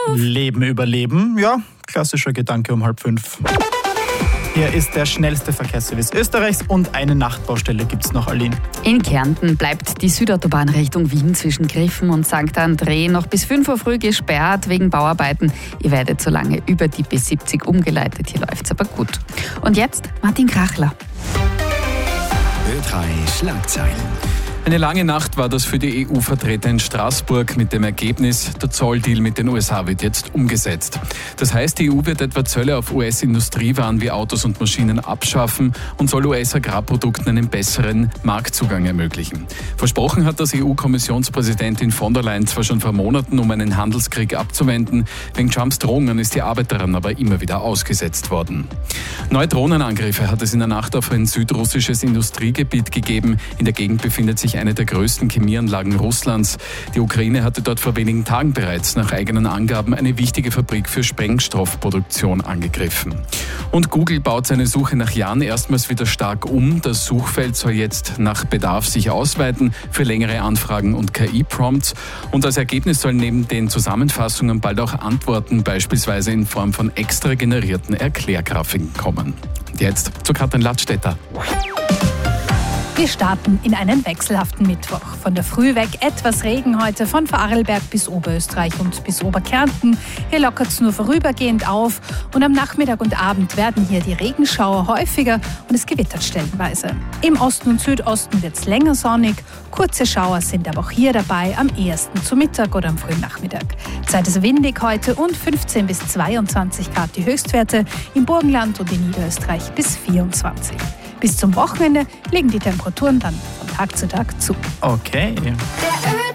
Leben überleben, ja, klassischer Gedanke um 4:30. Hier ist der schnellste Verkehrsservice Österreichs und eine Nachtbaustelle gibt's noch, Aline. In Kärnten bleibt die Südautobahn Richtung Wien zwischen Griffen und St. André noch bis 5 Uhr früh gesperrt wegen Bauarbeiten. Ihr werdet so lange über die B70 umgeleitet. Hier läuft's aber gut. Und jetzt Martin Krachler. Ö3 Schlagzeilen. Eine lange Nacht war das für die EU-Vertreter in Straßburg mit dem Ergebnis, der Zolldeal mit den USA wird jetzt umgesetzt. Das heißt, die EU wird etwa Zölle auf US-Industriewaren wie Autos und Maschinen abschaffen und soll US-Agrarprodukten einen besseren Marktzugang ermöglichen. Versprochen hat das EU-Kommissionspräsidentin von der Leyen zwar schon vor Monaten, um einen Handelskrieg abzuwenden. Wegen Trumps Drohungen ist die Arbeit daran aber immer wieder ausgesetzt worden. Neue Drohnenangriffe hat es in der Nacht auf ein südrussisches Industriegebiet gegeben. In der Gegend befindet sich eine der größten Chemieanlagen Russlands. Die Ukraine hatte dort vor wenigen Tagen bereits nach eigenen Angaben eine wichtige Fabrik für Sprengstoffproduktion angegriffen. Und Google baut seine Suche nach Jahren erstmals wieder stark um. Das Suchfeld soll jetzt nach Bedarf sich ausweiten für längere Anfragen und KI-Prompts. Und als Ergebnis sollen neben den Zusammenfassungen bald auch Antworten beispielsweise in Form von extra generierten Erklärgrafiken kommen. Und jetzt zu Katrin Ladstätter. Wir starten in einen wechselhaften Mittwoch. Von der Früh weg etwas Regen heute von Vorarlberg bis Oberösterreich und bis Oberkärnten. Hier lockert es nur vorübergehend auf und am Nachmittag und Abend werden hier die Regenschauer häufiger und es gewittert stellenweise. Im Osten und Südosten wird es länger sonnig. Kurze Schauer sind aber auch hier dabei, am ehesten zu Mittag oder am frühen Nachmittag. Zeit ist windig heute und 15 bis 22 Grad die Höchstwerte, im Burgenland und in Niederösterreich bis 24. Bis zum Wochenende legen die Temperaturen dann von Tag zu Tag zu. Okay. Der